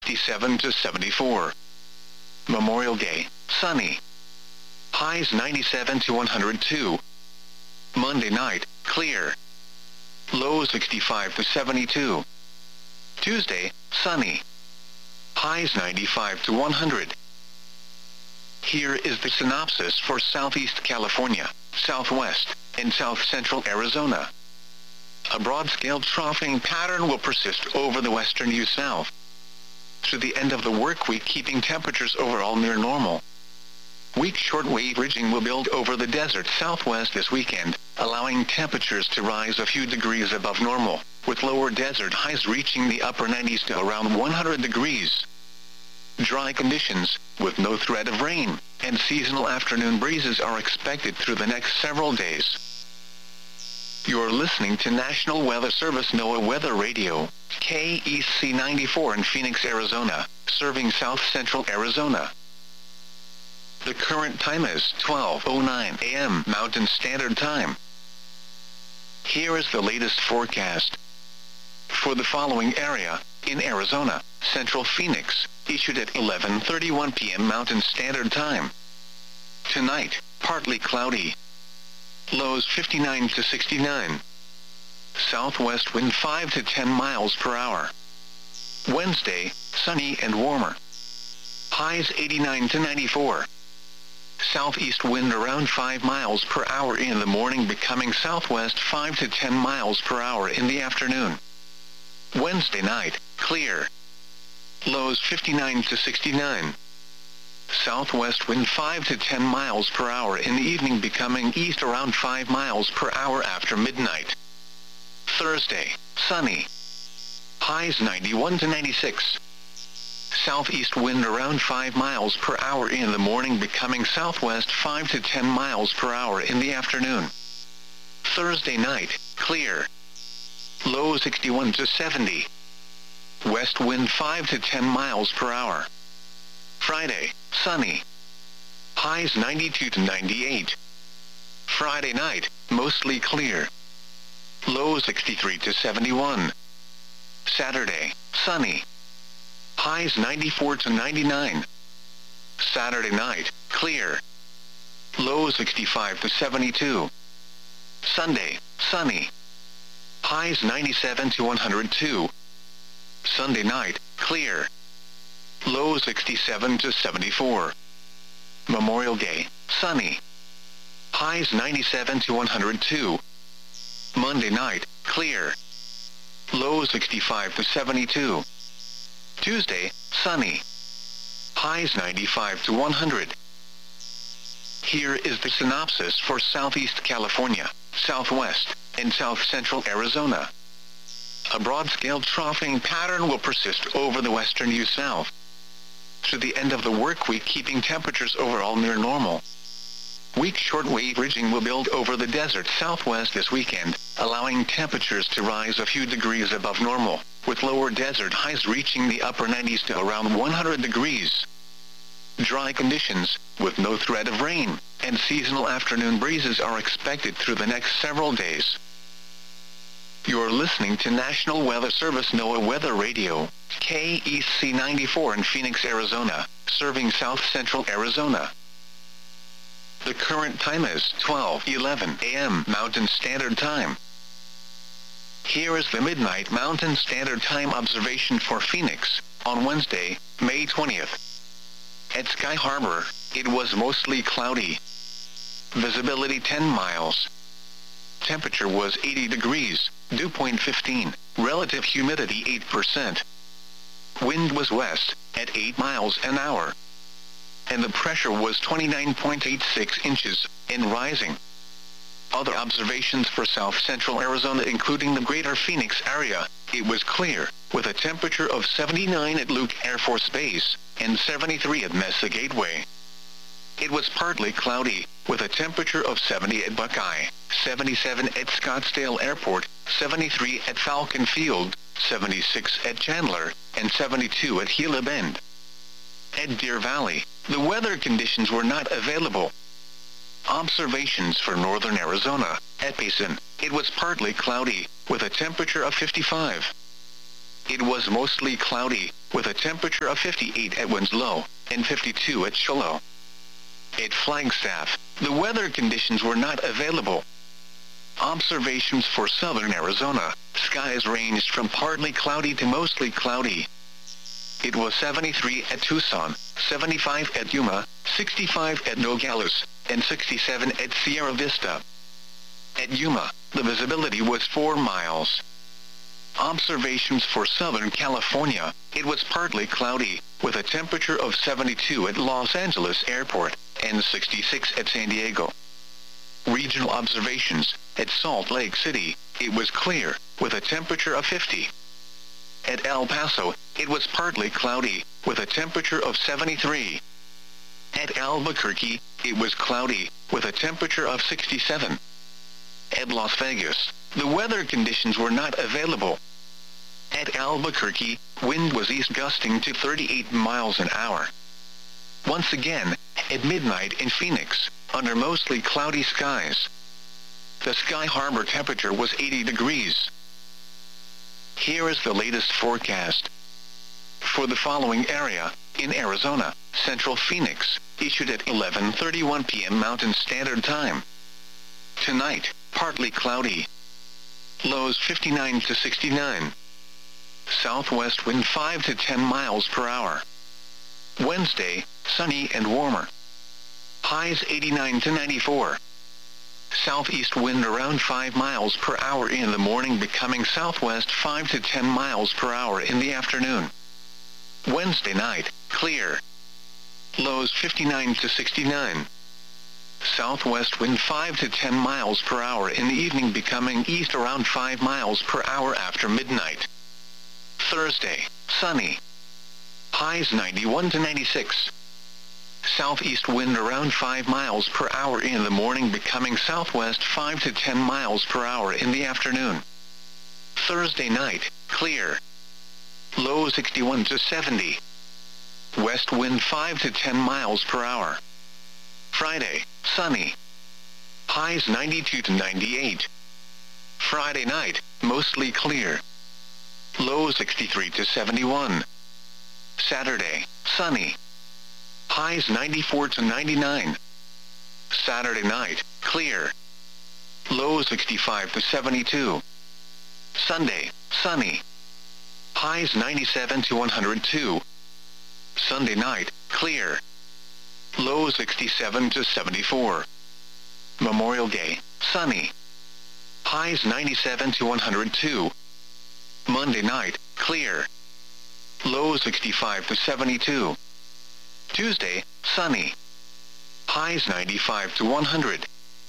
57 to 74. Memorial Day, sunny. Highs 97 to 102. Monday night, clear. Low 65 to 72. Tuesday, sunny. Highs 95 to 100. Here is the synopsis for Southeast California, Southwest, and South Central Arizona. A broad-scale troughing pattern will persist over the western U-South through the end of the work week, keeping temperatures overall near normal. Weak shortwave ridging will build over the desert southwest this weekend, allowing temperatures to rise a few degrees above normal, with lower desert highs reaching the upper 90s to around 100 degrees. Dry conditions, with no threat of rain, and seasonal afternoon breezes are expected through the next several days. You're listening to National Weather Service NOAA Weather Radio, KEC 94 in Phoenix, Arizona, serving South Central Arizona. The current time is 12:09 a.m. Mountain Standard Time. Here is the latest forecast for the following area in Arizona: Central Phoenix, issued at 11:31 p.m. Mountain Standard Time. Tonight, partly cloudy. Lows 59 to 69. Southwest wind 5 to 10 miles per hour. Wednesday, sunny and warmer. Highs 89 to 94. Southeast wind around 5 miles per hour in the morning, becoming southwest 5 to 10 miles per hour in the afternoon. Wednesday night, clear. Lows 59 to 69. Southwest wind 5 to 10 miles per hour in the evening, becoming east around 5 miles per hour after midnight. Thursday, sunny. Highs 91 to 96. Southeast wind around 5 miles per hour in the morning, becoming southwest 5 to 10 miles per hour in the afternoon. Thursday night, clear. Low 61 to 70. West wind 5 to 10 miles per hour. Friday, sunny. Highs 92 to 98. Friday night, mostly clear. Low 63 to 71. Saturday, sunny. Highs 94 to 99. Saturday night, clear. Low 65 to 72. Sunday, sunny. Highs 97 to 102. Sunday night, clear. Low 67 to 74. Memorial Day, sunny. Highs 97 to 102. Monday night, clear. Low 65 to 72. Tuesday, sunny. Highs 95 to 100. Here is the synopsis for Southeast California, Southwest, and South Central Arizona. A broad-scale troughing pattern will persist over the western U-South through the end of the work week, keeping temperatures overall near normal. Weak shortwave ridging will build over the desert southwest this weekend, allowing temperatures to rise a few degrees above normal, with lower desert highs reaching the upper 90s to around 100 degrees. Dry conditions, with no threat of rain, and seasonal afternoon breezes are expected through the next several days. You're listening to National Weather Service NOAA Weather Radio, KEC 94 in Phoenix, Arizona, serving South Central Arizona. The current time is 12:11 a.m. Mountain Standard Time. Here is the Midnight Mountain Standard Time observation for Phoenix on Wednesday, May 20th. At Sky Harbor, it was mostly cloudy. Visibility 10 miles. Temperature was 80 degrees, dew point 15, relative humidity 8%. Wind was west, at 8 miles an hour. And the pressure was 29.86 inches, and rising. Other observations for South Central Arizona, including the greater Phoenix area, it was clear, with a temperature of 79 at Luke Air Force Base, and 73 at Mesa Gateway. It was partly cloudy, with a temperature of 70 at Buckeye, 77 at Scottsdale Airport, 73 at Falcon Field, 76 at Chandler, and 72 at Gila Bend. At Deer Valley, the weather conditions were not available. Observations for northern Arizona, at Payson, it was partly cloudy, with a temperature of 55. it was mostly cloudy, with a temperature of 58 at Winslow, and 52 at Shiloh. At Flagstaff, the weather conditions were not available. Observations for southern Arizona, skies ranged from partly cloudy to mostly cloudy. It was 73 at Tucson, 75 at Yuma, 65 at Nogales, and 67 at Sierra Vista. At Yuma, the visibility was 4 miles. Observations for Southern California, it was partly cloudy, with a temperature of 72 at Los Angeles Airport, and 66 at San Diego. Regional observations, at Salt Lake City, it was clear, with a temperature of 50. At El Paso, it was partly cloudy, with a temperature of 73. At Albuquerque, it was cloudy, with a temperature of 67. At Las Vegas, the weather conditions were not available. At Albuquerque, wind was east gusting to 38 miles an hour. Once again, at midnight in Phoenix, under mostly cloudy skies, the Sky Harbor temperature was 80 degrees. Here is the latest forecast. For the following area, in Arizona, Central Phoenix, issued at 11:31 p.m. Mountain Standard Time. Tonight, partly cloudy. Lows 59 to 69. Southwest wind 5 to 10 miles per hour. Wednesday, sunny and warmer. Highs 89 to 94. Southeast wind around 5 miles per hour in the morning, becoming southwest 5 to 10 miles per hour in the afternoon. Wednesday night, clear. Lows 59 to 69. Southwest wind 5 to 10 miles per hour in the evening, becoming east around 5 miles per hour after midnight. Thursday, sunny. Highs 91 to 96. Southeast wind around 5 miles per hour in the morning, becoming southwest 5 to 10 miles per hour in the afternoon. Thursday night, clear. Low 61 to 70. West wind 5 to 10 miles per hour. Friday, sunny. Highs 92 to 98. Friday night, mostly clear. Low 63 to 71. Saturday, sunny. Highs 94 to 99. Saturday night, clear. Low 65 to 72. Sunday, sunny. Highs 97 to 102. Sunday night, clear. Low 67 to 74. Memorial Day, sunny. Highs 97 to 102. Monday night, clear. Low 65 to 72. Tuesday, sunny. Highs 95 to 100.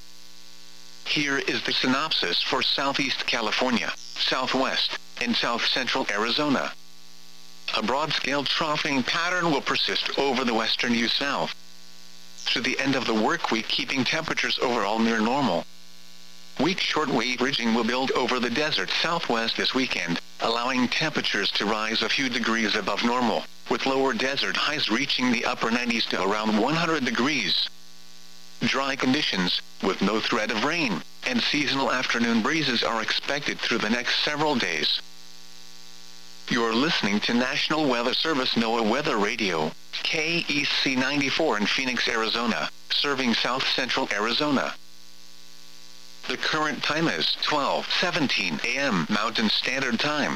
Here is the synopsis for Southeast California, Southwest, and South Central Arizona. A broad-scale troughing pattern will persist over the western U-South through the end of the work week, keeping temperatures overall near normal. Weak shortwave ridging will build over the desert southwest this weekend, allowing temperatures to rise a few degrees above normal, with lower desert highs reaching the upper 90s to around 100 degrees. Dry conditions, with no threat of rain, and seasonal afternoon breezes are expected through the next several days. You're listening to National Weather Service NOAA Weather Radio, KEC 94 in Phoenix, Arizona, serving South Central Arizona. The current time is 12:17 a.m. Mountain Standard Time.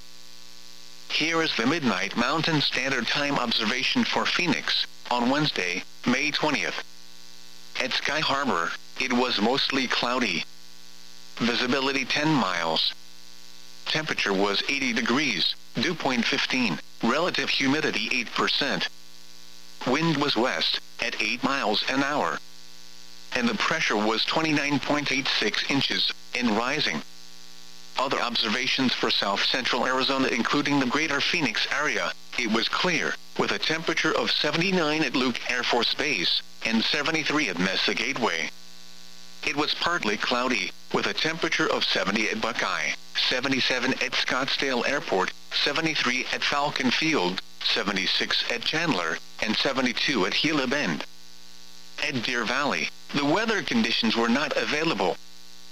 Here is the Midnight Mountain Standard Time observation for Phoenix, on Wednesday, May 20th. At Sky Harbor, it was mostly cloudy. Visibility 10 miles. Temperature was 80 degrees, dew point 15, relative humidity 8%. Wind was west, at 8 miles an hour. And the pressure was 29.86 inches, and rising. Other observations for South Central Arizona, including the greater Phoenix area, it was clear, with a temperature of 79 at Luke Air Force Base, and 73 at Mesa Gateway. It was partly cloudy, with a temperature of 70 at Buckeye, 77 at Scottsdale Airport, 73 at Falcon Field, 76 at Chandler, and 72 at Gila Bend. At Deer Valley, the weather conditions were not available.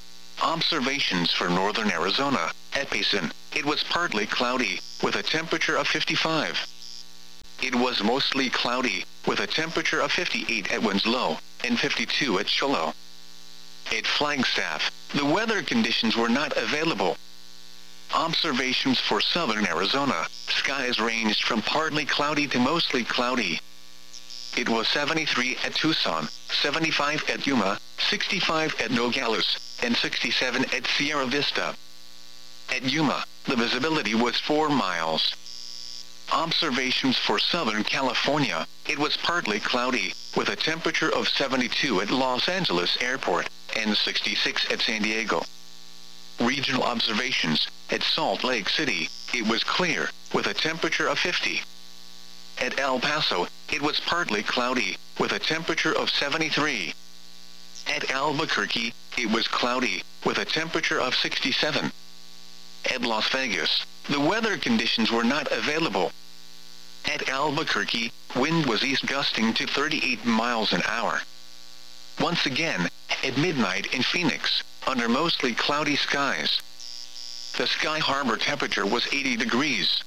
Observations for northern Arizona. At Payson, it was partly cloudy, with a temperature of 55. It was mostly cloudy, with a temperature of 58 at Winslow, and 52 at Shiloh. At Flagstaff, the weather conditions were not available. Observations for southern Arizona. Skies ranged from partly cloudy to mostly cloudy. It was 73 at Tucson, 75 at Yuma, 65 at Nogales, and 67 at Sierra Vista. At Yuma, the visibility was 4 miles. Observations for Southern California. It was partly cloudy, with a temperature of 72 at Los Angeles Airport, and 66 at San Diego. Regional observations. At Salt Lake City, it was clear, with a temperature of 50. At El Paso, it was partly cloudy, with a temperature of 73. At Albuquerque, it was cloudy, with a temperature of 67. At Las Vegas, the weather conditions were not available. At Albuquerque, wind was east gusting to 38 miles an hour. Once again, at midnight in Phoenix, under mostly cloudy skies, the Sky Harbor temperature was 80 degrees.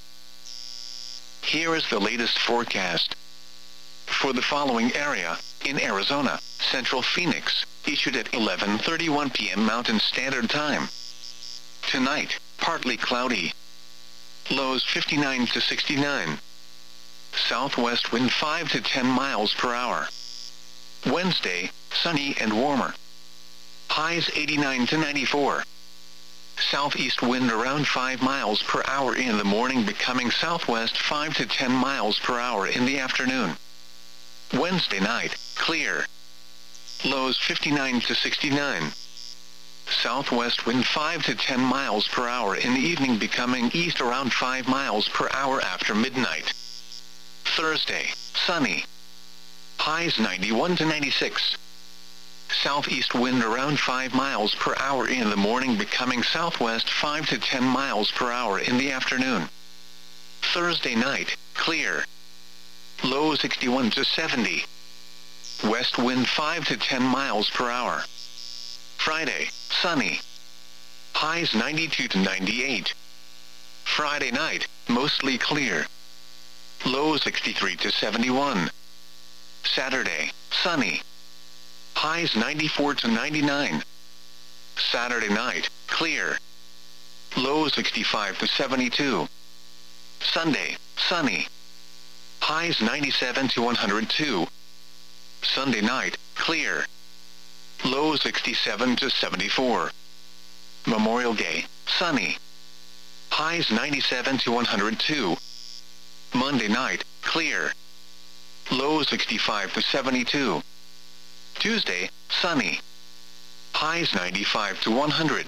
Here is the latest forecast. For the following area, in Arizona, Central Phoenix, issued at 11:31 p.m. Mountain Standard Time. Tonight, partly cloudy. Lows 59 to 69. Southwest wind 5 to 10 miles per hour. Wednesday, sunny and warmer. Highs 89 to 94. Southeast wind around 5 miles per hour in the morning, becoming southwest 5 to 10 miles per hour in the afternoon. Wednesday night, clear. Lows 59 to 69. Southwest wind 5 to 10 miles per hour in the evening, becoming east around 5 miles per hour after midnight. Thursday, sunny. Highs 91 to 96. Southeast wind around 5 miles per hour in the morning, becoming southwest 5 to 10 miles per hour in the afternoon. Thursday night, clear. Low 61 to 70. West wind 5 to 10 miles per hour. Friday, sunny. Highs 92 to 98. Friday night, mostly clear. Low 63 to 71. Saturday, sunny. Highs 94 to 99. Saturday night, clear. Low 65 to 72. Sunday, sunny. Highs 97 to 102. Sunday night, clear. Low 67 to 74. Memorial Day, sunny. Highs 97 to 102. Monday night, clear. Low 65 to 72. Tuesday, sunny. Highs 95 to 100.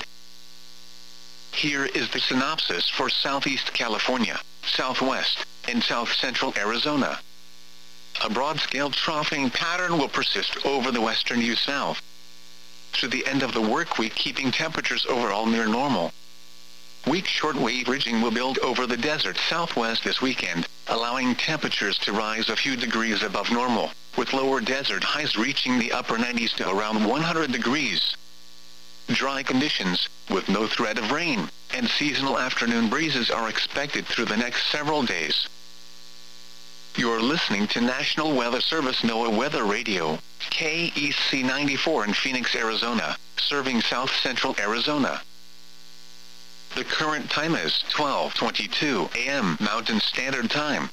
Here is the synopsis for Southeast California, Southwest, and South Central Arizona. A broad-scale troughing pattern will persist over the western U-South through the end of the work week, keeping temperatures overall near normal. Weak shortwave ridging will build over the desert southwest this weekend, allowing temperatures to rise a few degrees above normal, with lower desert highs reaching the upper 90s to around 100 degrees. Dry conditions, with no threat of rain, and seasonal afternoon breezes are expected through the next several days. You're listening to National Weather Service NOAA Weather Radio, KEC 94 in Phoenix, Arizona, serving South Central Arizona. The current time is 12:22 a.m. Mountain Standard Time.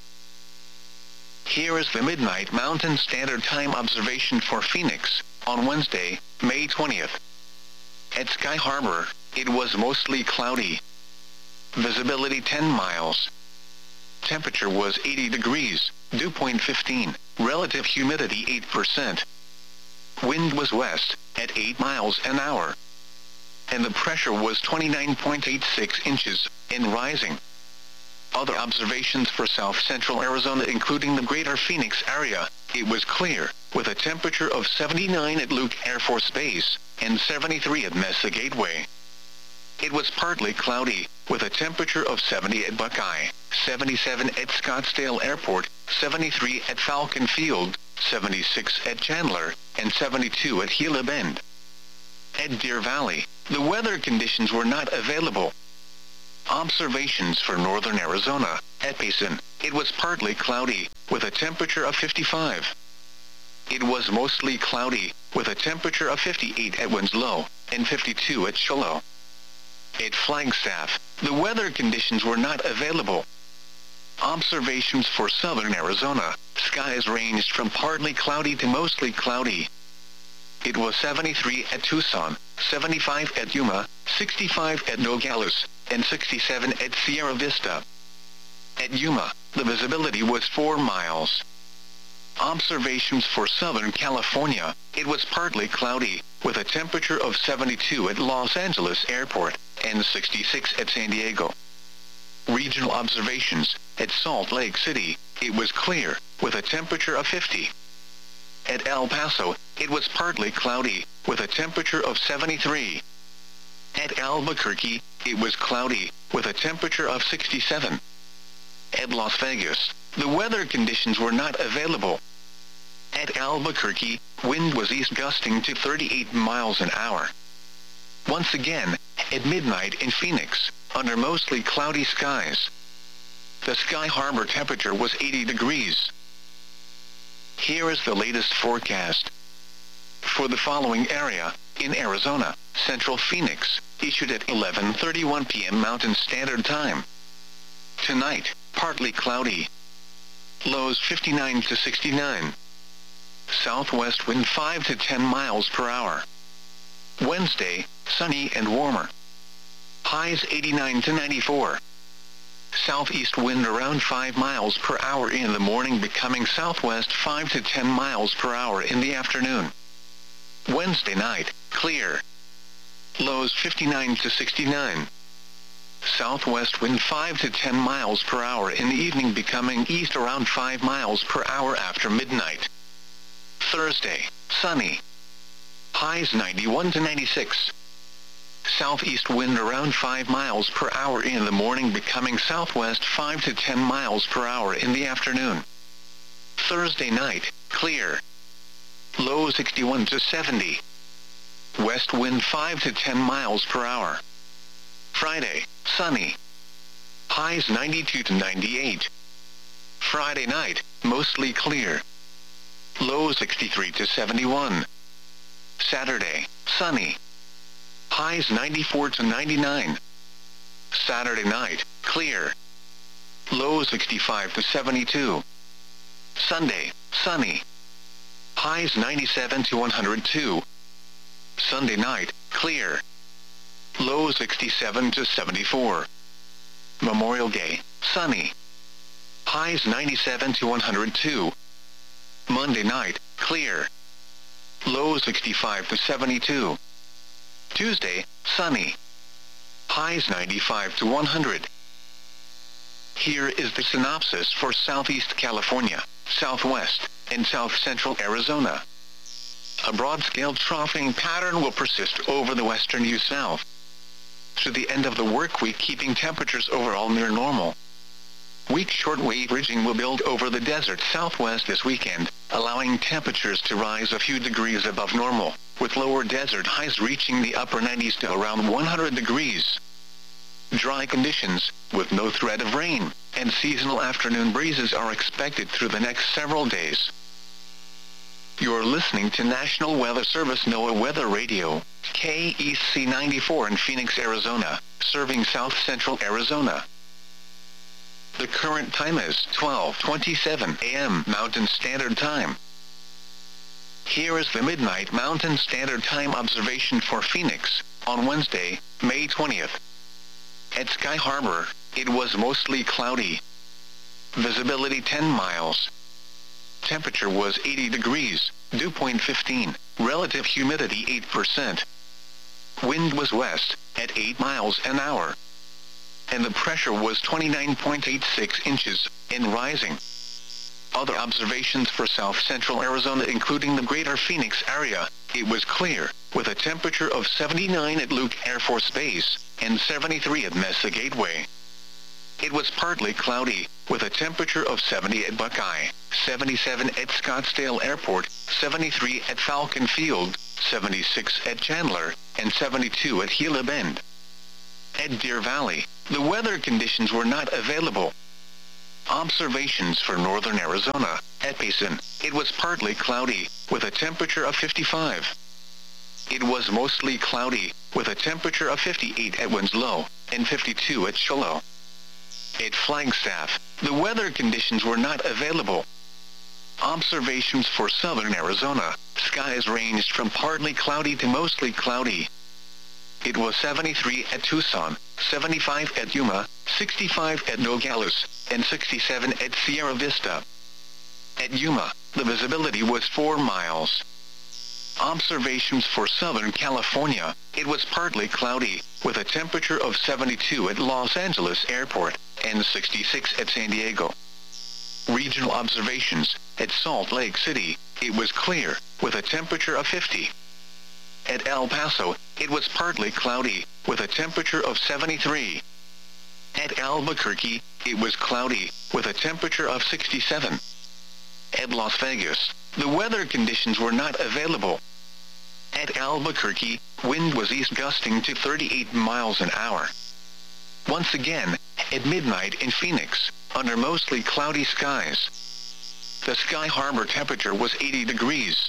Here is the Midnight Mountain Standard Time observation for Phoenix, on Wednesday, May 20th. At Sky Harbor, it was mostly cloudy. Visibility 10 miles. Temperature was 80 degrees, dew point 15, relative humidity 8%. Wind was west, at 8 miles an hour. And the pressure was 29.86 inches, and rising. Other observations for South Central Arizona, including the greater Phoenix area, it was clear, with a temperature of 79 at Luke Air Force Base, and 73 at Mesa Gateway. It was partly cloudy, with a temperature of 70 at Buckeye, 77 at Scottsdale Airport, 73 at Falcon Field, 76 at Chandler, and 72 at Gila Bend. At Deer Valley, The weather conditions were not available. Observations for northern Arizona. At Payson, it was partly cloudy, with a temperature of 55. It was mostly cloudy, with a temperature of 58 at Winslow, and 52 at Shiloh. At Flagstaff, the weather conditions were not available. Observations for southern Arizona. Skies ranged from partly cloudy to mostly cloudy. It was 73 at Tucson, 75 at Yuma, 65 at Nogales, and 67 at Sierra Vista. At Yuma, the visibility was 4 miles. Observations for Southern California. It was partly cloudy, with a temperature of 72 at Los Angeles Airport, and 66 at San Diego. Regional observations. At Salt Lake City, it was clear, with a temperature of 50. At El Paso, it was partly cloudy, with a temperature of 73. At Albuquerque, it was cloudy, with a temperature of 67. At Las Vegas, the weather conditions were not available. At Albuquerque, wind was east gusting to 38 miles an hour. Once again, at midnight in Phoenix, under mostly cloudy skies, the Sky Harbor temperature was 80 degrees. Here is the latest forecast. For the following area, in Arizona, Central Phoenix, issued at 11:31 p.m. Mountain Standard Time. Tonight, partly cloudy. Lows 59 to 69. Southwest wind 5 to 10 miles per hour. Wednesday, sunny and warmer. Highs 89 to 94. Southeast wind around 5 miles per hour in the morning, becoming southwest 5 to 10 miles per hour in the afternoon. Wednesday night, clear. Lows 59 to 69. Southwest wind 5 to 10 miles per hour in the evening, becoming east around 5 miles per hour after midnight. Thursday, sunny. Highs 91 to 96. Southeast wind around 5 miles per hour in the morning, becoming southwest 5 to 10 miles per hour in the afternoon. Thursday night, clear. Low 61 to 70. West wind 5 to 10 miles per hour. Friday, sunny. Highs 92 to 98. Friday night, mostly clear. Low 63 to 71. Saturday, sunny. Highs 94 to 99. Saturday night, clear. Low 65 to 72. Sunday, sunny. Highs 97 to 102. Sunday night, clear. Low 67 to 74. Memorial Day, sunny. Highs 97 to 102. Monday night, clear. Low 65 to 72. Tuesday, sunny. Highs 95 to 100. Here is the synopsis for Southeast California, Southwest, and South Central Arizona. A broad-scale troughing pattern will persist over the western U-South through the end of the work week, keeping temperatures overall near normal. Weak shortwave ridging will build over the desert southwest this weekend, allowing temperatures to rise a few degrees above normal, with lower desert highs reaching the upper 90s to around 100 degrees. Dry conditions, with no threat of rain, and seasonal afternoon breezes are expected through the next several days. You're listening to National Weather Service NOAA Weather Radio, KEC 94 in Phoenix, Arizona, serving South Central Arizona. The current time is 12:27 a.m. Mountain Standard Time. Here is the Midnight Mountain Standard Time observation for Phoenix, on Wednesday, May 20th. At Sky Harbor, it was mostly cloudy. Visibility 10 miles. Temperature was 80 degrees, dew point 15, relative humidity 8%. Wind was west, at 8 miles an hour. And the pressure was 29.86 inches, and rising. Other observations for South Central Arizona, including the greater Phoenix area, it was clear, with a temperature of 79 at Luke Air Force Base, and 73 at Mesa Gateway. It was partly cloudy, with a temperature of 70 at Buckeye, 77 at Scottsdale Airport, 73 at Falcon Field, 76 at Chandler, and 72 at Gila Bend. At Deer Valley, the weather conditions were not available. Observations for northern Arizona. At Payson, it was partly cloudy, with a temperature of 55. It was mostly cloudy, with a temperature of 58 at Winslow, and 52 at Shiloh. At Flagstaff, the weather conditions were not available. Observations for southern Arizona. Skies ranged from partly cloudy to mostly cloudy. It was 73 at Tucson, 75 at Yuma, 65 at Nogales, and 67 at Sierra Vista. At Yuma, the visibility was 4 miles. Observations for Southern California. It was partly cloudy, with a temperature of 72 at Los Angeles Airport, and 66 at San Diego. Regional observations. At Salt Lake City, it was clear, with a temperature of 50. At El Paso, it was partly cloudy, with a temperature of 73. At Albuquerque, it was cloudy, with a temperature of 67. At Las Vegas, the weather conditions were not available. At Albuquerque, wind was east gusting to 38 miles an hour. Once again, at midnight in Phoenix, under mostly cloudy skies, the Sky Harbor temperature was 80 degrees.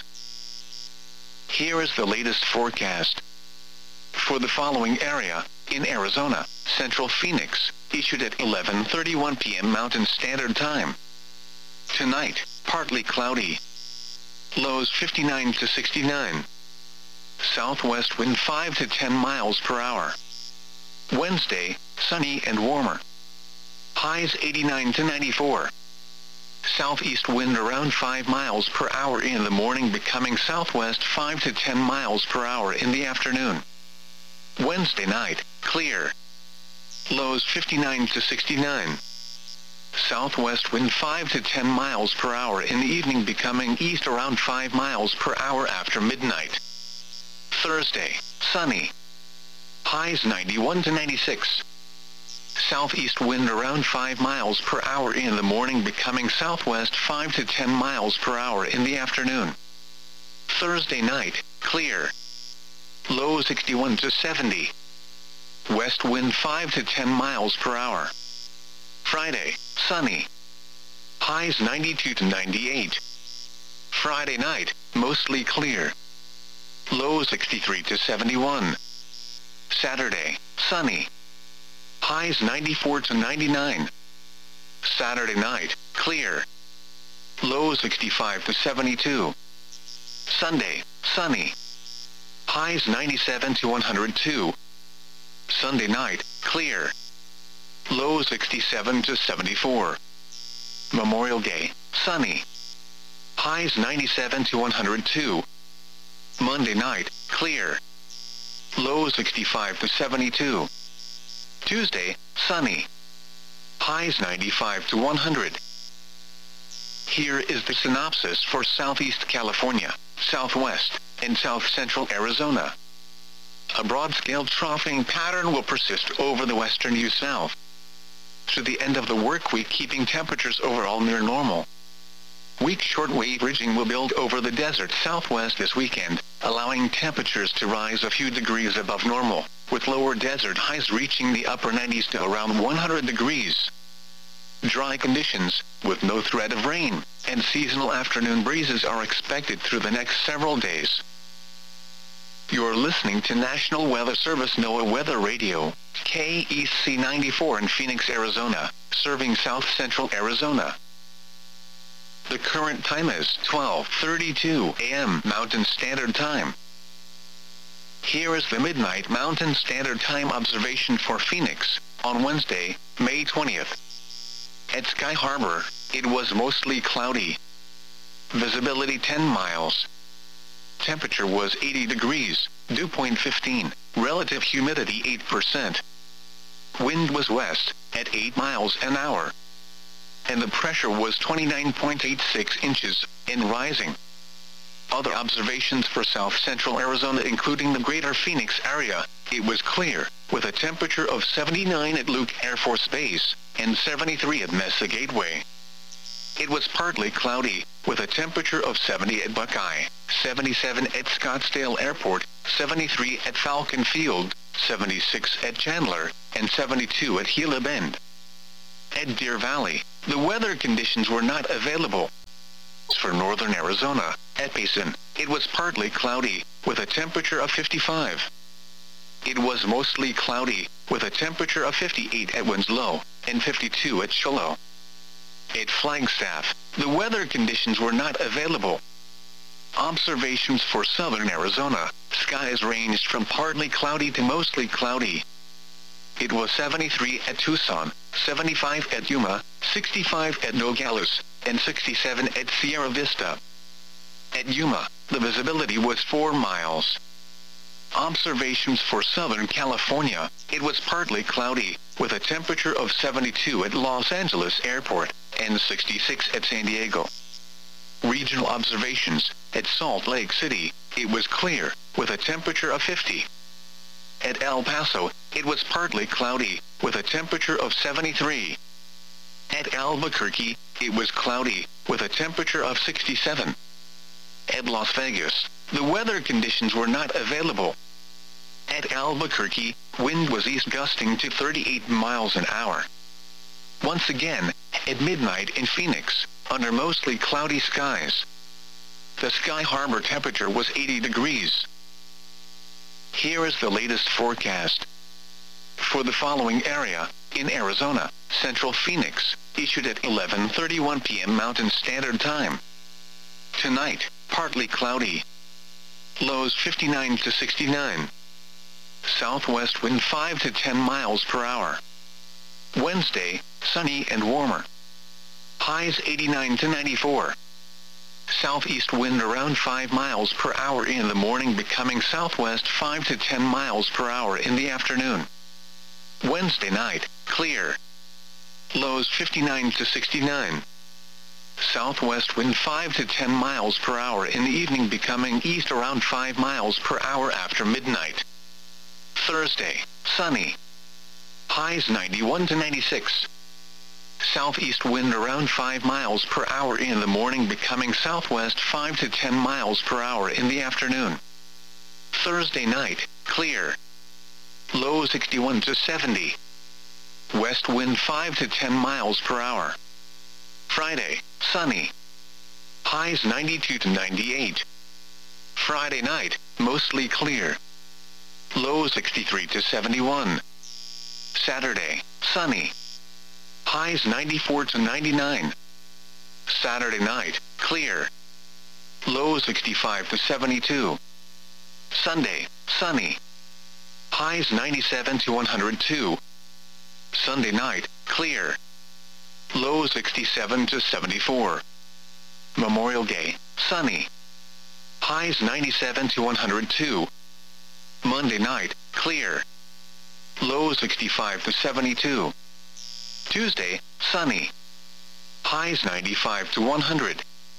Here is the latest forecast. For the following area, in Arizona, Central Phoenix, issued at 11:31 p.m. Mountain Standard Time. Tonight, partly cloudy. Lows 59 to 69. Southwest wind 5 to 10 miles per hour. Wednesday, sunny and warmer. Highs 89 to 94. Southeast wind around 5 miles per hour in the morning, becoming southwest 5 to 10 miles per hour in the afternoon. Wednesday night, clear. Lows 59 to 69. Southwest wind 5 to 10 miles per hour in the evening, becoming east around 5 miles per hour after midnight. Thursday, sunny. Highs 91 to 96. Southeast wind around 5 miles per hour in the morning, becoming southwest 5 to 10 miles per hour in the afternoon. Thursday night, clear. Low 61 to 70. West wind 5 to 10 miles per hour. Friday, sunny. Highs 92 to 98. Friday night, mostly clear. Low 63 to 71. Saturday, sunny. Highs 94 to 99. Saturday night, clear. Low 65 to 72. Sunday, sunny. Highs 97 to 102. Sunday night, clear. Low 67 to 74. Memorial Day, sunny. Highs 97 to 102. Monday night, clear. Low 65 to 72. Tuesday, sunny. Highs 95 to 100. Here is the synopsis for Southeast California, Southwest, and South Central Arizona. A broad-scale troughing pattern will persist over the western U-South to the end of the work week, keeping temperatures overall near normal. Weak shortwave ridging will build over the desert southwest this weekend, allowing temperatures to rise a few degrees above normal, with lower desert highs reaching the upper 90s to around 100 degrees. Dry conditions, with no threat of rain, and seasonal afternoon breezes are expected through the next several days. You're listening to National Weather Service NOAA Weather Radio, KEC 94 in Phoenix, Arizona, serving South Central Arizona. The current time is 12:32 a.m. Mountain Standard Time. Here is the Midnight Mountain Standard Time observation for Phoenix, on Wednesday, May 20th. At Sky Harbor, it was mostly cloudy. Visibility 10 miles. Temperature was 80 degrees, dew point 15, relative humidity 8%. Wind was west, at 8 miles an hour. And the pressure was 29.86 inches, and rising. Other observations for South Central Arizona, including the greater Phoenix area, it was clear, with a temperature of 79 at Luke Air Force Base, and 73 at Mesa Gateway. It was partly cloudy, with a temperature of 70 at Buckeye, 77 at Scottsdale Airport, 73 at Falcon Field, 76 at Chandler, and 72 at Gila Bend. At Deer Valley, the weather conditions were not available. For northern Arizona, at Payson, it was partly cloudy, with a temperature of 55. It was mostly cloudy, with a temperature of 58 at Winslow, and 52 at Shiloh. At Flagstaff, the weather conditions were not available. Observations for southern Arizona, skies ranged from partly cloudy to mostly cloudy. It was 73 at Tucson, 75 at Yuma, 65 at Nogales, and 67 at Sierra Vista. At Yuma, the visibility was 4 miles. Observations for Southern California, it was partly cloudy, with a temperature of 72 at Los Angeles Airport, and 66 at San Diego. Regional observations, at Salt Lake City, it was clear, with a temperature of 50. At El Paso, it was partly cloudy, with a temperature of 73. At Albuquerque, it was cloudy, with a temperature of 67. At Las Vegas, the weather conditions were not available. At Albuquerque, wind was east gusting to 38 miles an hour. Once again, at midnight in Phoenix, under mostly cloudy skies, the Sky Harbor temperature was 80 degrees. Here is the latest forecast. For the following area, in Arizona, Central Phoenix, issued at 11:31 p.m. Mountain Standard Time. Tonight, partly cloudy. Lows 59 to 69. Southwest wind 5 to 10 miles per hour. Wednesday, sunny and warmer. Highs 89 to 94. Southeast wind around 5 miles per hour in the morning, becoming southwest 5 to 10 miles per hour in the afternoon. Wednesday night, clear. Lows 59 to 69. Southwest wind 5 to 10 miles per hour in the evening, becoming east around 5 miles per hour after midnight. Thursday, sunny. Highs 91 to 96. Southeast wind around 5 miles per hour in the morning, becoming southwest 5 to 10 miles per hour in the afternoon. Thursday night, clear. Low 61 to 70. West wind 5 to 10 miles per hour. Friday, sunny. Highs 92 to 98. Friday night, mostly clear. Low 63 to 71. Saturday, sunny. Highs 94 to 99. Saturday night, clear. Low 65 to 72. Sunday, sunny. Highs 97 to 102. Sunday night, clear. Low 67 to 74. Memorial Day, sunny. Highs 97 to 102. Monday night, clear. Low 65 to 72. Tuesday, sunny. Highs 95 to 100.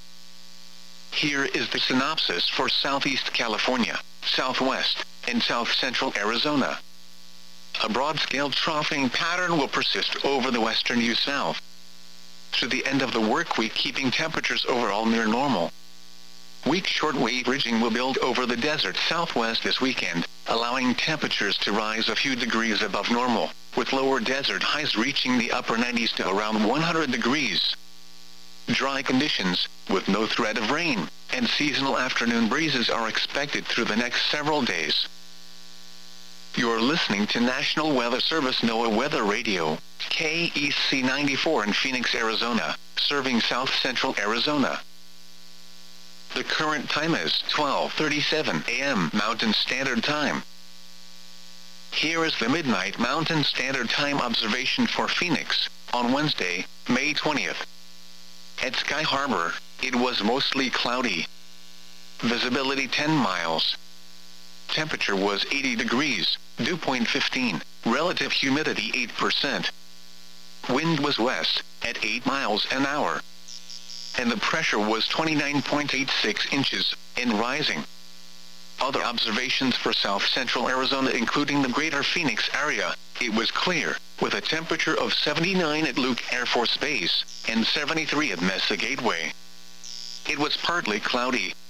Here is the synopsis for Southeast California, Southwest, and South Central Arizona. A broad-scale troughing pattern will persist over the western U-South through the end of the work week, keeping temperatures overall near normal. Weak shortwave ridging will build over the desert southwest this weekend, allowing temperatures to rise a few degrees above normal, with lower desert highs reaching the upper 90s to around 100 degrees. Dry conditions, with no threat of rain, and seasonal afternoon breezes are expected through the next several days. You're listening to National Weather Service NOAA Weather Radio, KEC 94 in Phoenix, Arizona, serving South Central Arizona. The current time is 12:37 a.m. Mountain Standard Time. Here is the Midnight Mountain Standard Time observation for Phoenix, on Wednesday, May 20th. At Sky Harbor, it was mostly cloudy. Visibility 10 miles. Temperature was 80 degrees, dew point 15, relative humidity 8%. Wind was west, at 8 miles an hour. And the pressure was 29.86 inches, and rising. Other observations for South Central Arizona, including the greater Phoenix area, it was clear, with a temperature of 79 at Luke Air Force Base, and 73 at Mesa Gateway. It was partly cloudy,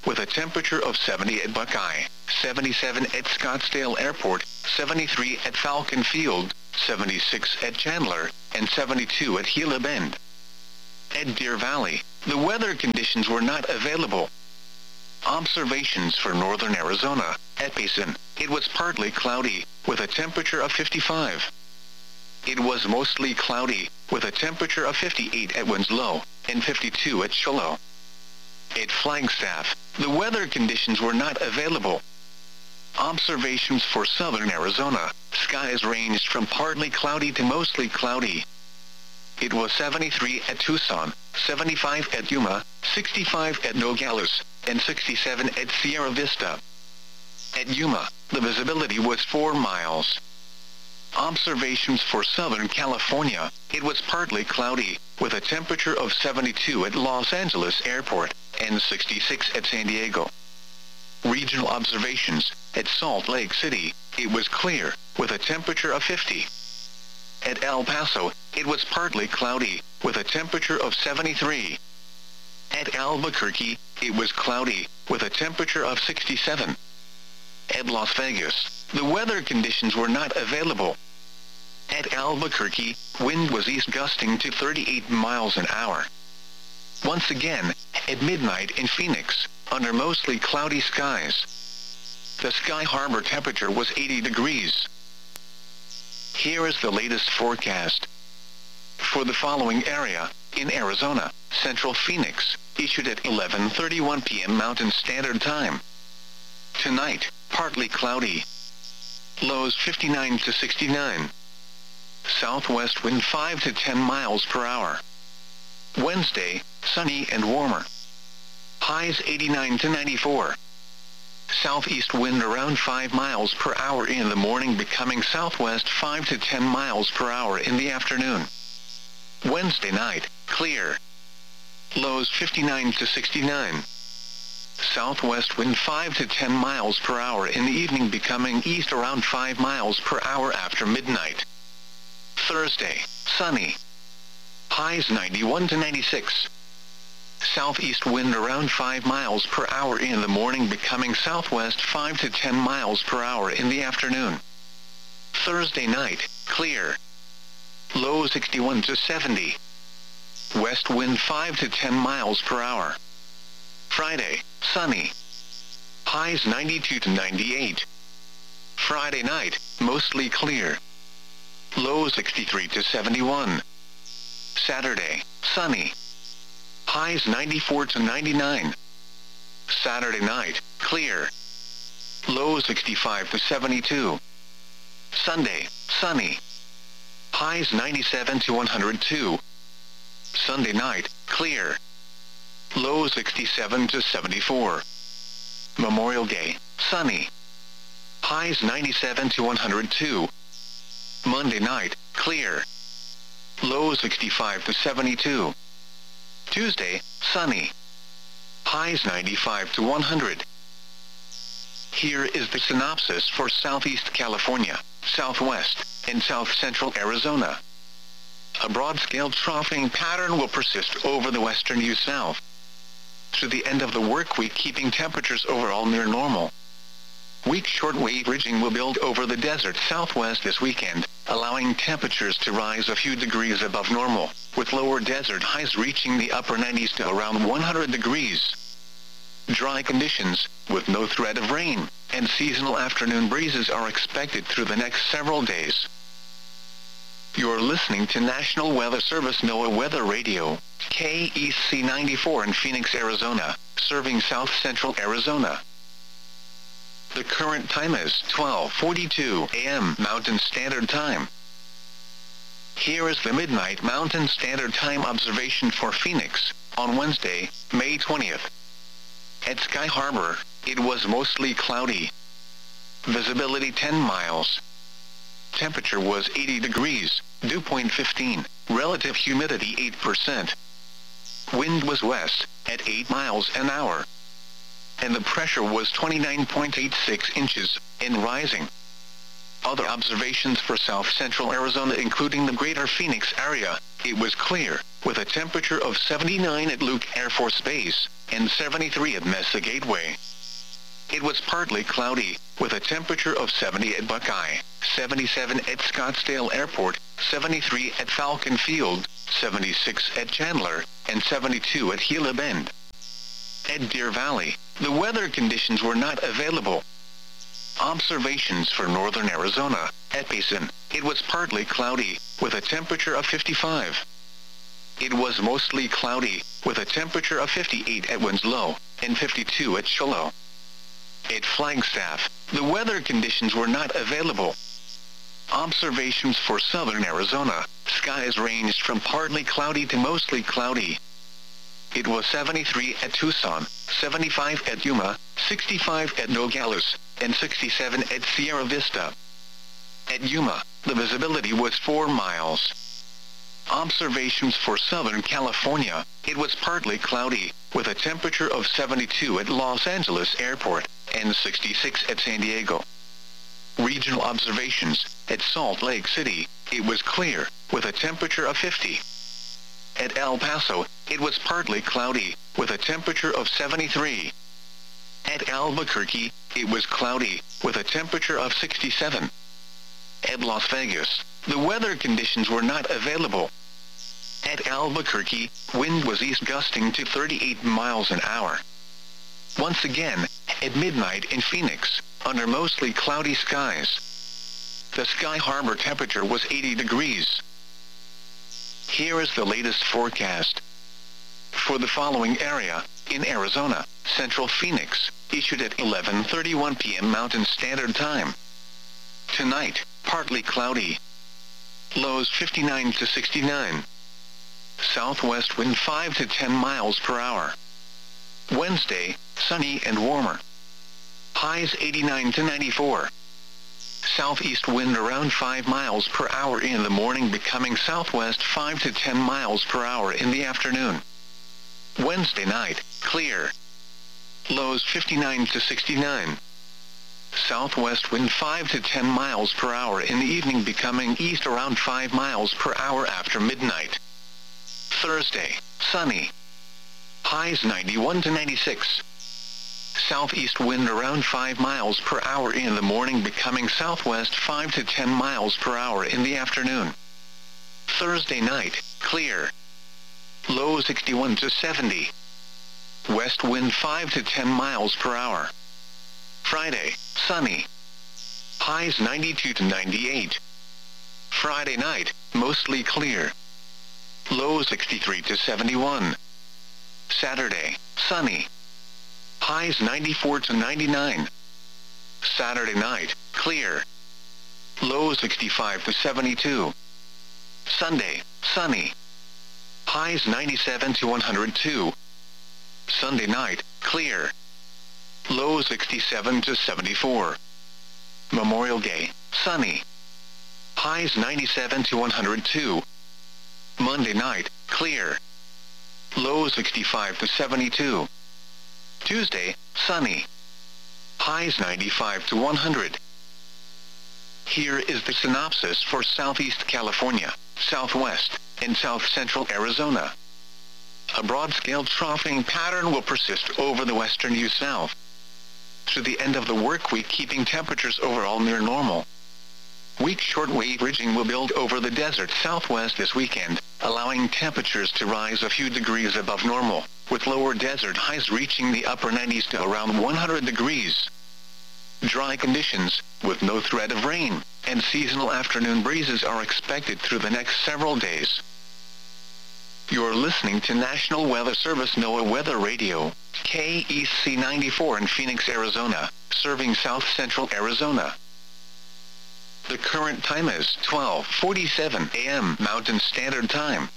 with a temperature of 70 at Buckeye, 77 at Scottsdale Airport, 73 at Falcon Field, 76 at Chandler, and 72 at Gila Bend. At Deer Valley, the weather conditions were not available. Observations for northern Arizona. At Payson, it was partly cloudy, with a temperature of 55. It was mostly cloudy, with a temperature of 58 at Winslow, and 52 at Shiloh. At Flagstaff, the weather conditions were not available. Observations for southern Arizona. Skies ranged from partly cloudy to mostly cloudy. It was 73 at Tucson, 75 at Yuma, 65 at Nogales, and 67 at Sierra Vista. At Yuma, the visibility was 4 miles. Observations for Southern California. It was partly cloudy, with a temperature of 72 at Los Angeles Airport, and 66 at San Diego. Regional observations. At Salt Lake City, it was clear, with a temperature of 50. At El Paso, it was partly cloudy, with a temperature of 73. At Albuquerque, it was cloudy, with a temperature of 67. At Las Vegas, the weather conditions were not available. At Albuquerque, wind was east gusting to 38 miles an hour. Once again, at midnight in Phoenix, under mostly cloudy skies, the Sky Harbor temperature was 80 degrees. Here is the latest forecast. For the following area, in Arizona, Central Phoenix, issued at 11:31 p.m. Mountain Standard Time. Tonight, partly cloudy. Lows 59 to 69. Southwest wind 5 to 10 miles per hour. Wednesday, sunny and warmer. Highs 89 to 94. Southeast wind around 5 miles per hour in the morning, becoming southwest 5 to 10 miles per hour in the afternoon. Wednesday night, clear. Lows 59 to 69. Southwest wind 5 to 10 miles per hour in the evening, becoming east around 5 miles per hour after midnight. Thursday, sunny. Highs 91 to 96. Southeast wind around 5 miles per hour in the morning, becoming southwest 5 to 10 miles per hour in the afternoon. Thursday night, clear. Low 61 to 70. West wind 5 to 10 miles per hour. Friday, sunny. Highs 92 to 98. Friday night, mostly clear. Low 63 to 71. Saturday, sunny. Highs 94 to 99. Saturday night, clear. Low 65 to 72. Sunday, sunny. Highs 97 to 102. Sunday night, clear. Low 67 to 74. Memorial Day, sunny. Highs 97 to 102. Monday night, clear. Low 65 to 72. Tuesday, sunny. Highs 95 to 100. Here is the synopsis for Southeast California, Southwest, and South Central Arizona. A broad-scale troughing pattern will persist over the western U-South through the end of the work week, keeping temperatures overall near normal. Weak shortwave ridging will build over the desert southwest this weekend, allowing temperatures to rise a few degrees above normal, with lower desert highs reaching the upper 90s to around 100 degrees. Dry conditions, with no threat of rain, and seasonal afternoon breezes are expected through the next several days. You're listening to National Weather Service NOAA Weather Radio, KEC 94 in Phoenix, Arizona, serving South Central Arizona. The current time is 12:42 a.m. Mountain Standard Time. Here is the Midnight Mountain Standard Time observation for Phoenix, on Wednesday, May 20th. At Sky Harbor, it was mostly cloudy. Visibility 10 miles. Temperature was 80 degrees, dew point 15, relative humidity 8%. Wind was west, at 8 miles an hour. And the pressure was 29.86 inches, and rising. Other observations for south-central Arizona including the greater Phoenix area, it was clear, with a temperature of 79 at Luke Air Force Base, and 73 at Mesa Gateway. It was partly cloudy, with a temperature of 70 at Buckeye, 77 at Scottsdale Airport, 73 at Falcon Field, 76 at Chandler, and 72 at Gila Bend. At Deer Valley, the weather conditions were not available. Observations for northern Arizona, at Payson, it was partly cloudy, with a temperature of 55. It was mostly cloudy, with a temperature of 58 at Winslow, and 52 at Shiloh. At Flagstaff, the weather conditions were not available. Observations for southern Arizona, skies ranged from partly cloudy to mostly cloudy. It was 73 at Tucson, 75 at Yuma, 65 at Nogales, and 67 at Sierra Vista. At Yuma, the visibility was 4 miles. Observations for Southern California, it was partly cloudy, with a temperature of 72 at Los Angeles Airport, and 66 at San Diego. Regional observations, at Salt Lake City, it was clear, with a temperature of 50. At El Paso, it was partly cloudy, with a temperature of 73. At Albuquerque, it was cloudy, with a temperature of 67. At Las Vegas, the weather conditions were not available. At Albuquerque, wind was east gusting to 38 miles an hour. Once again, at midnight in Phoenix, under mostly cloudy skies, the Sky Harbor temperature was 80 degrees. Here is the latest forecast. For the following area, in Arizona, Central Phoenix, issued at 11:31 p.m. Mountain Standard Time. Tonight, partly cloudy. Lows 59 to 69. Southwest wind 5 to 10 miles per hour. Wednesday, sunny and warmer. Highs 89 to 94. Southeast wind around 5 miles per hour in the morning, becoming southwest 5 to 10 miles per hour in the afternoon. Wednesday night, clear. Lows 59 to 69. Southwest wind 5 to 10 miles per hour in the evening, becoming east around 5 miles per hour after midnight. Thursday, sunny. Highs 91 to 96. Southeast wind around 5 miles per hour in the morning, becoming southwest 5 to 10 miles per hour in the afternoon. Thursday night, clear. Low 61 to 70. West wind 5 to 10 miles per hour. Friday, sunny. Highs 92 to 98. Friday night, mostly clear. Low 63 to 71. Saturday, sunny. Highs 94 to 99. Saturday night, clear. Low 65 to 72. Sunday, sunny. Highs 97 to 102. Sunday night, clear. Low 67 to 74. Memorial Day, sunny. Highs 97 to 102. Monday night, clear. Low 65 to 72. Tuesday, sunny. Highs 95 to 100. Here is the synopsis for Southeast California, Southwest, and South Central Arizona. A broad-scale troughing pattern will persist over the western U.S. through the end of the work week, keeping temperatures overall near normal. Weak shortwave ridging will build over the desert southwest this weekend, allowing temperatures to rise a few degrees above normal, with lower desert highs reaching the upper 90s to around 100 degrees. Dry conditions, with no threat of rain, and seasonal afternoon breezes are expected through the next several days. You're listening to National Weather Service NOAA Weather Radio, KEC 94 in Phoenix, Arizona, serving South Central Arizona. The current time is 12:47 a.m. Mountain Standard Time.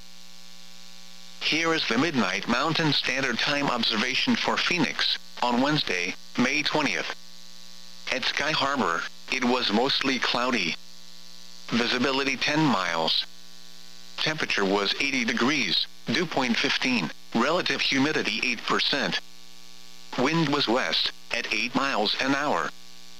Here is the Midnight Mountain Standard Time observation for Phoenix, on Wednesday, May 20th. At Sky Harbor, it was mostly cloudy. Visibility 10 miles. Temperature was 80 degrees, dew point 15, relative humidity 8%. Wind was west, at 8 miles an hour.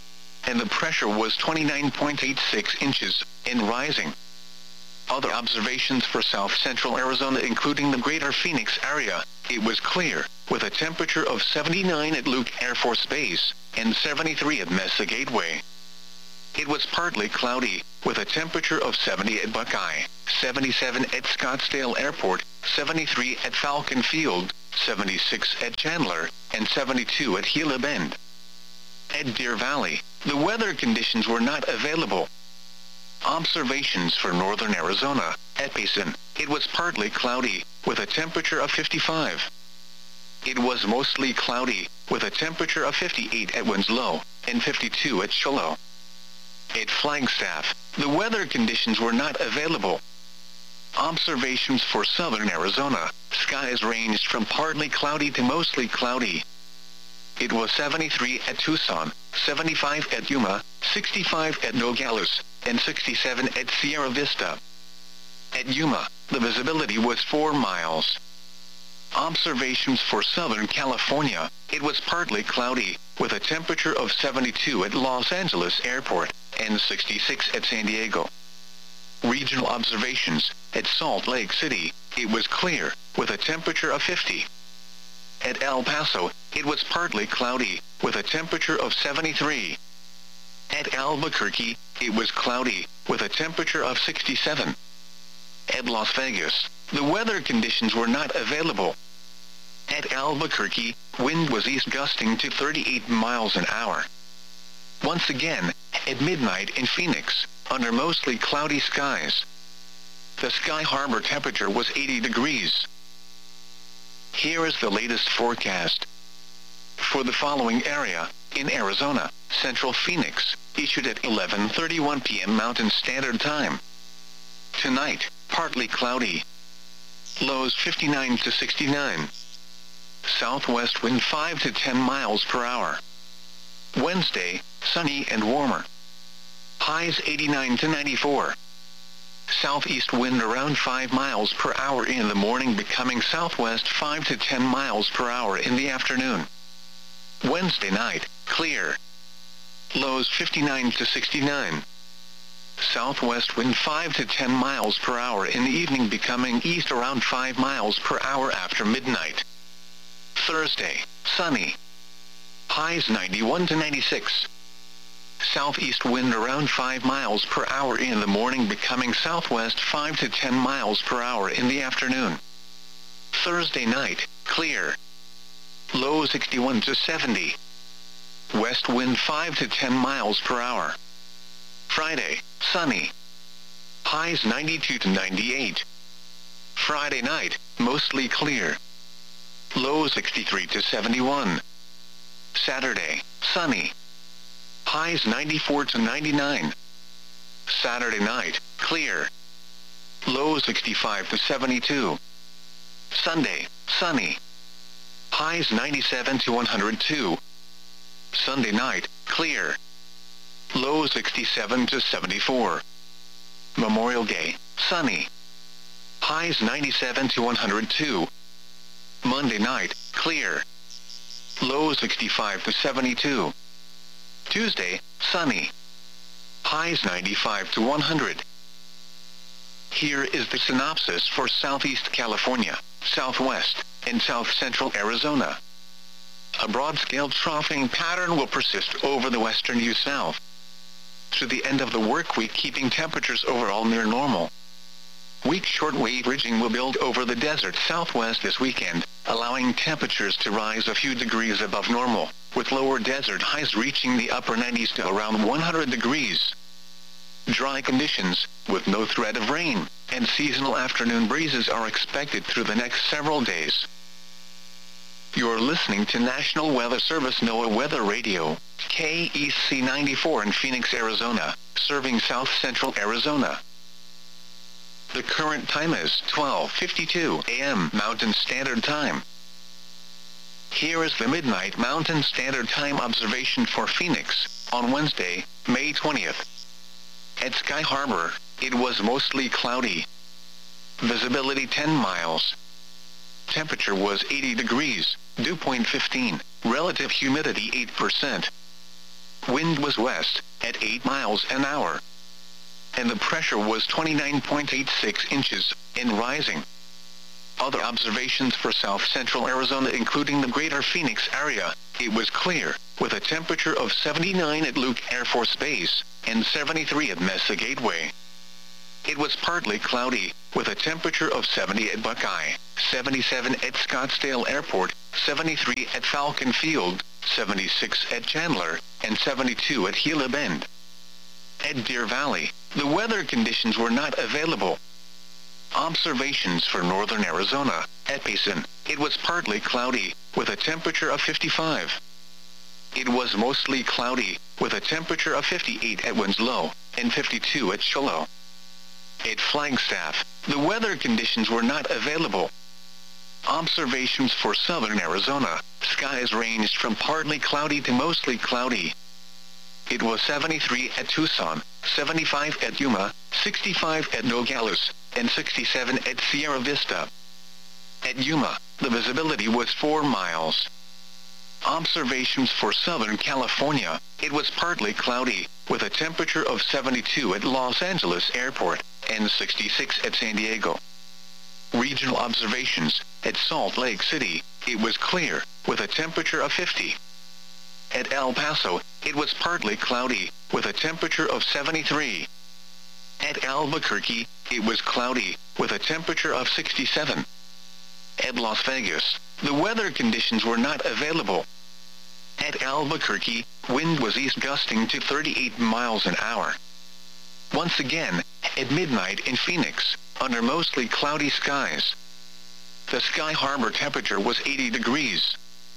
and the pressure was 29.86 inches, and rising. Other observations for south-central Arizona including the greater Phoenix area, it was clear, with a temperature of 79 at Luke Air Force Base, and 73 at Mesa Gateway. It was partly cloudy, with a temperature of 70 at Buckeye, 77 at Scottsdale Airport, 73 at Falcon Field, 76 at Chandler, and 72 at Gila Bend. At Deer Valley, the weather conditions were not available. Observations for northern Arizona, at Payson, it was partly cloudy, with a temperature of 55. It was mostly cloudy, with a temperature of 58 at Winslow, and 52 at Shiloh. At Flagstaff, the weather conditions were not available. Observations for southern Arizona, skies ranged from partly cloudy to mostly cloudy. It was 73 at Tucson, 75 at Yuma, 65 at Nogales, and 67 at Sierra Vista. At Yuma, the visibility was 4 miles. Observations for Southern California, it was partly cloudy, with a temperature of 72 at Los Angeles Airport, and 66 at San Diego. Regional observations, at Salt Lake City, it was clear, with a temperature of 50. At El Paso, it was partly cloudy, with a temperature of 73. At Albuquerque, it was cloudy, with a temperature of 67. At Las Vegas, the weather conditions were not available. At Albuquerque, wind was east gusting to 38 miles an hour. Once again, at midnight in Phoenix, under mostly cloudy skies, the Sky Harbor temperature was 80 degrees. Here is the latest forecast. For the following area, in Arizona, Central Phoenix, issued at 11:31 p.m. Mountain Standard Time. Tonight, partly cloudy. Lows 59 to 69. Southwest wind 5 to 10 miles per hour. Wednesday, sunny and warmer. Highs 89 to 94. Southeast wind around 5 miles per hour in the morning, becoming southwest 5 to 10 miles per hour in the afternoon. Wednesday night, clear. Lows 59 to 69. Southwest wind 5 to 10 miles per hour in the evening, becoming east around 5 miles per hour after midnight. Thursday, sunny. Highs 91 to 96. Southeast wind around 5 miles per hour in the morning, becoming southwest 5 to 10 miles per hour in the afternoon. Thursday night, clear. Low 61 to 70. West wind 5 to 10 miles per hour. Friday, sunny. Highs 92 to 98. Friday night, mostly clear. Low 63 to 71. Saturday, sunny. Highs 94 to 99. Saturday night, clear. Low 65 to 72. Sunday, sunny. Highs 97 to 102. Sunday night, clear. Low 67 to 74. Memorial Day, sunny. Highs 97 to 102. Monday night, clear. Low 65 to 72. Tuesday, sunny. Highs 95 to 100. Here is the synopsis for Southeast California, Southwest, and South Central Arizona. A broad-scale troughing pattern will persist over the western U-South through the end of the work week, keeping temperatures overall near normal. Weak shortwave ridging will build over the desert southwest this weekend, allowing temperatures to rise a few degrees above normal, with lower desert highs reaching the upper 90s to around 100 degrees. Dry conditions, with no threat of rain, and seasonal afternoon breezes are expected through the next several days. You're listening to National Weather Service NOAA Weather Radio, KEC 94 in Phoenix, Arizona, serving South Central Arizona. The current time is 12:52 a.m. Mountain Standard Time. Here is the Midnight Mountain Standard Time observation for Phoenix, on Wednesday, May 20th. At Sky Harbor, it was mostly cloudy. Visibility 10 miles. Temperature was 80 degrees, dew point 15, relative humidity 8%. wind was west, at 8 miles an hour. And the pressure was 29.86 inches, and rising. Other observations for south-central Arizona including the greater Phoenix area, it was clear, with a temperature of 79 at Luke Air Force Base, and 73 at Mesa Gateway. It was partly cloudy, with a temperature of 70 at Buckeye, 77 at Scottsdale Airport, 73 at Falcon Field, 76 at Chandler, and 72 at Gila Bend. At Deer Valley, the weather conditions were not available. Observations for northern Arizona, at Payson, it was partly cloudy, with a temperature of 55. It was mostly cloudy, with a temperature of 58 at Winslow, and 52 at Shiloh. At Flagstaff, the weather conditions were not available. Observations for southern Arizona, skies ranged from partly cloudy to mostly cloudy. It was 73 at Tucson, 75 at Yuma, 65 at Nogales, and 67 at Sierra Vista. At Yuma, the visibility was 4 miles. Observations for Southern California, it was partly cloudy, with a temperature of 72 at Los Angeles Airport, and 66 at San Diego. Regional observations, at Salt Lake City, it was clear, with a temperature of 50. At El Paso, it was partly cloudy, with a temperature of 73. At Albuquerque, it was cloudy, with a temperature of 67. At Las Vegas, the weather conditions were not available. At Albuquerque, wind was east gusting to 38 miles an hour. Once again, at midnight in Phoenix, under mostly cloudy skies, the Sky Harbor temperature was 80 degrees.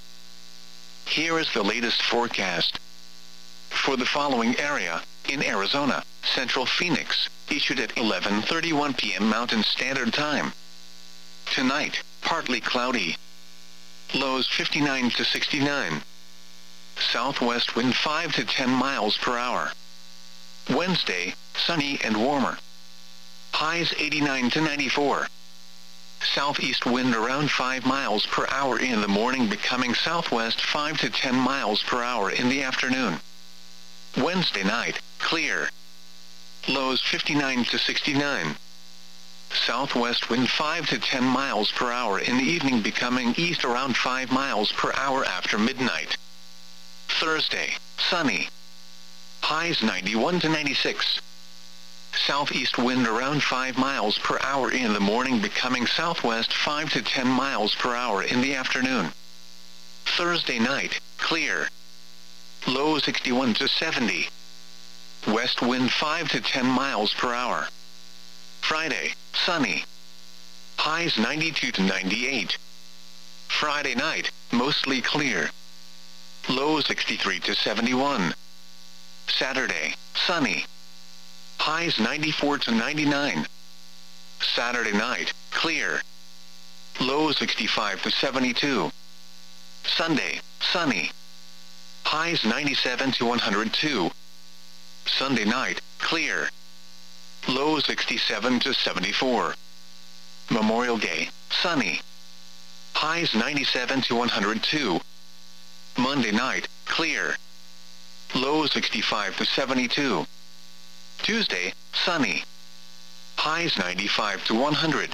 Here is the latest forecast. For the following area, in Arizona, Central Phoenix, issued at 11:31 p.m. Mountain Standard Time. Tonight, partly cloudy. Lows 59 to 69. Southwest wind 5 to 10 miles per hour. Wednesday, sunny and warmer. Highs 89 to 94. Southeast wind around 5 miles per hour in the morning, becoming southwest 5 to 10 miles per hour in the afternoon. Wednesday night, clear. Lows 59 to 69. Southwest wind 5 to 10 miles per hour in the evening, becoming east around 5 miles per hour after midnight. Thursday, sunny. Highs 91 to 96. Southeast wind around 5 miles per hour in the morning, becoming southwest 5 to 10 miles per hour in the afternoon. Thursday night, clear. Low 61 to 70. West wind 5 to 10 miles per hour. Friday, sunny. Highs 92 to 98. Friday night, mostly clear. Low 63 to 71. Saturday, sunny. Highs 94 to 99. Saturday night, clear. Low 65 to 72. Sunday, sunny. Highs 97 to 102. Sunday night, clear. Low 67 to 74. Memorial Day, sunny. Highs 97 to 102. Monday night, clear. Low 65 to 72. Tuesday, sunny. Highs 95 to 100.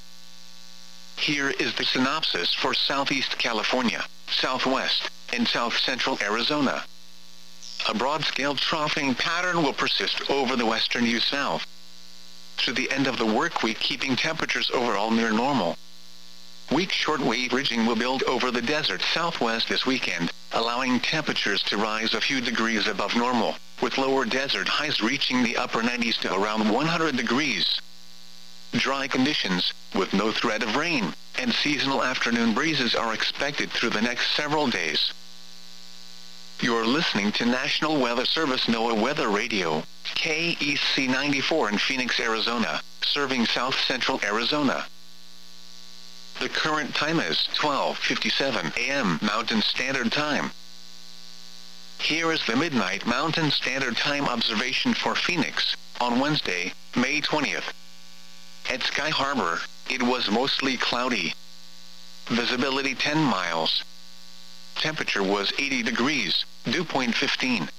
Here is the synopsis for Southeast California, Southwest, and South Central Arizona. A broad-scale troughing pattern will persist over the western U-South through the end of the work week, keeping temperatures overall near normal. Weak shortwave ridging will build over the desert southwest this weekend, allowing temperatures to rise a few degrees above normal, with lower desert highs reaching the upper 90s to around 100 degrees. Dry conditions, with no threat of rain, and seasonal afternoon breezes are expected through the next several days. You're listening to National Weather Service NOAA Weather Radio, KEC 94 in Phoenix, Arizona, serving South Central Arizona. The current time is 12:57 a.m. Mountain Standard Time. Here is the Midnight Mountain Standard Time observation for Phoenix, on Wednesday, May 20th. At Sky Harbor, it was mostly cloudy. Visibility 10 miles. Temperature was 80 degrees, dew point 15.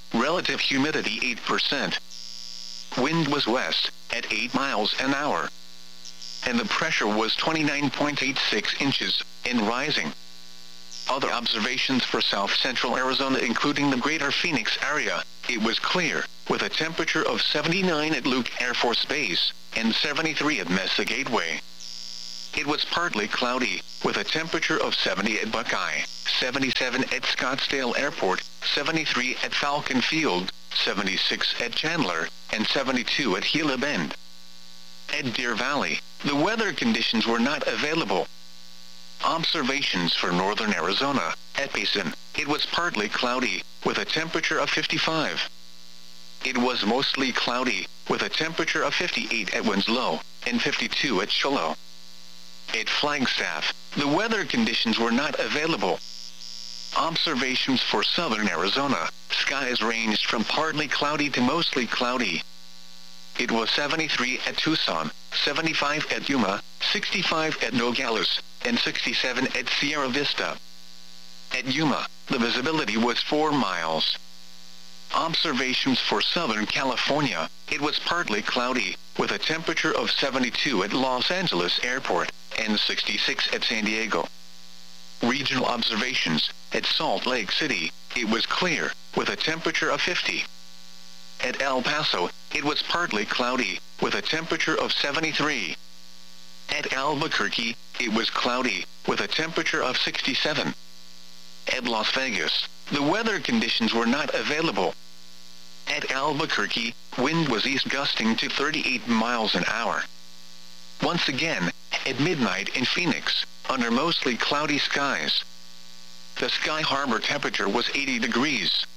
relative humidity 8%. Wind was west, at 8 miles an hour. And the pressure was 29.86 inches, and rising. Other observations for south-central Arizona including the greater Phoenix area, it was clear, with a temperature of 79 at Luke Air Force Base, and 73 at Mesa Gateway. It was partly cloudy, with a temperature of 70 at Buckeye, 77 at Scottsdale Airport, 73 at Falcon Field, 76 at Chandler, and 72 at Gila Bend. At Deer Valley, the weather conditions were not available. Observations for northern Arizona, at Payson, it was partly cloudy, with a temperature of 55. It was mostly cloudy, with a temperature of 58 at Winslow, and 52 at Shiloh. At Flagstaff, the weather conditions were not available. Observations for southern Arizona, skies ranged from partly cloudy to mostly cloudy. It was 73 at Tucson, 75 at Yuma, 65 at Nogales, and 67 at Sierra Vista. At Yuma, the visibility was 4 miles. Observations for Southern California, it was partly cloudy, with a temperature of 72 at Los Angeles Airport, and 66 at San Diego. Regional observations, at Salt Lake City, it was clear, with a temperature of 50. At El Paso, it was partly cloudy, with a temperature of 73. At Albuquerque, it was cloudy, with a temperature of 67. At Las Vegas, the weather conditions were not available. At Albuquerque, wind was east gusting to 38 miles an hour. Once again, at midnight in Phoenix, under mostly cloudy skies, the Sky Harbor temperature was 80 degrees.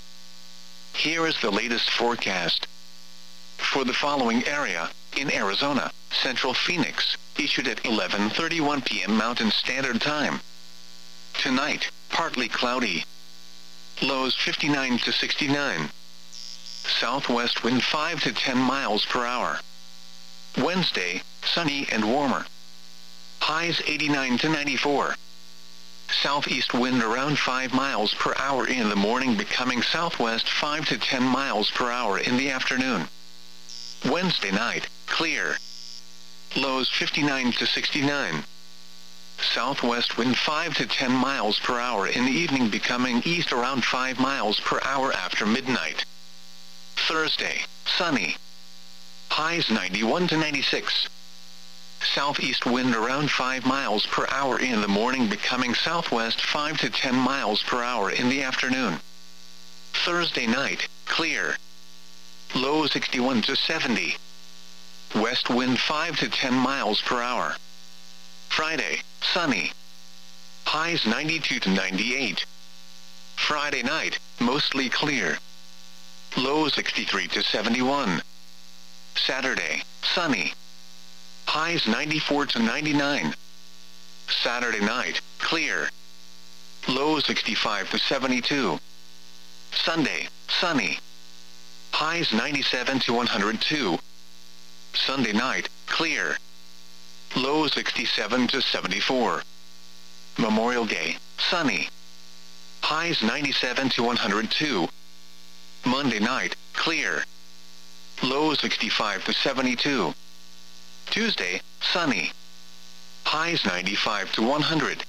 Here is the latest forecast. For the following area, in Arizona, Central Phoenix, issued at 11:31 p.m. Mountain Standard Time. Tonight, partly cloudy. Lows 59 to 69. Southwest wind 5 to 10 miles per hour. Wednesday, sunny and warmer. Highs 89 to 94. Southeast wind around 5 miles per hour in the morning, becoming southwest 5 to 10 miles per hour in the afternoon. Wednesday night, clear. Lows 59 to 69. Southwest wind 5 to 10 miles per hour in the evening, becoming east around 5 miles per hour after midnight. Thursday, sunny. Highs 91 to 96. Southeast wind around 5 miles per hour in the morning, becoming southwest 5 to 10 miles per hour in the afternoon. Thursday night, clear. Low 61 to 70. West wind 5 to 10 miles per hour. Friday, sunny. Highs 92 to 98. Friday night, mostly clear. Low 63 to 71. Saturday, sunny. Highs 94 to 99. Saturday night, clear. Low 65 to 72. Sunday, sunny. Highs 97 to 102. Sunday night, clear. Low 67 to 74. Memorial Day, sunny. Highs 97 to 102. Monday night, clear. Low 65 to 72. Tuesday, sunny. Highs 95 to 100.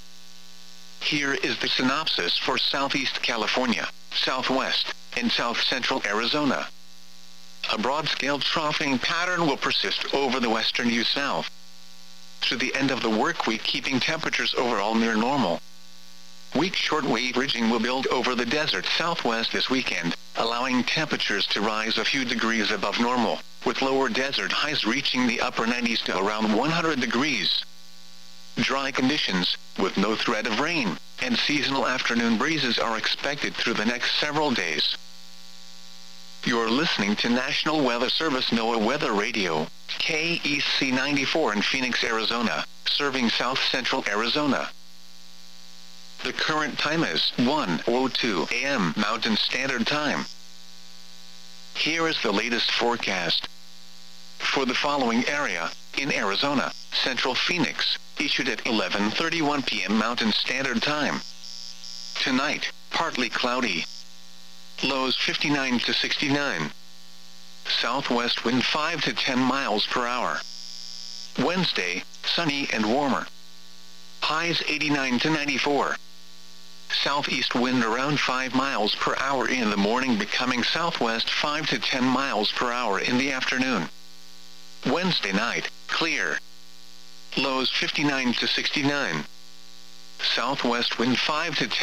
Here is the synopsis for Southeast California, Southwest, and South Central Arizona. A broad-scale troughing pattern will persist over the western U-South through the end of the work week, keeping temperatures overall near normal. Weak shortwave ridging will build over the desert southwest this weekend, allowing temperatures to rise a few degrees above normal, with lower desert highs reaching the upper 90s to around 100 degrees. Dry conditions, with no threat of rain, and seasonal afternoon breezes are expected through the next several days. You're listening to National Weather Service NOAA Weather Radio, KEC 94 in Phoenix, Arizona, serving South Central Arizona. The current time is 1:02 a.m. Mountain Standard Time. Here is the latest forecast. For the following area, in Arizona, Central Phoenix, issued at 11:31 p.m. Mountain Standard Time. Tonight, partly cloudy. Lows 59 to 69. Southwest wind 5 to 10 miles per hour. Wednesday, sunny and warmer. Highs 89 to 94. Southeast wind around 5 miles per hour in the morning, becoming southwest 5 to 10 miles per hour in the afternoon. Wednesday night, clear. Lows 59 to 69. Southwest wind 5 to 10